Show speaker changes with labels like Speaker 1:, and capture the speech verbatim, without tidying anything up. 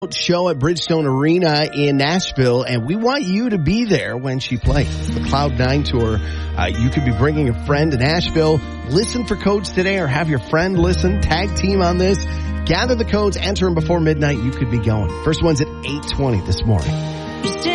Speaker 1: Show at Bridgestone Arena in Nashville, and we want you to be there when she plays. The Cloud nine Tour. Uh, you could be bringing a friend to Nashville. Listen for codes today, or have your friend listen. Tag team on this. Gather the codes, enter them before midnight. You could be going. First one's at eight twenty this morning.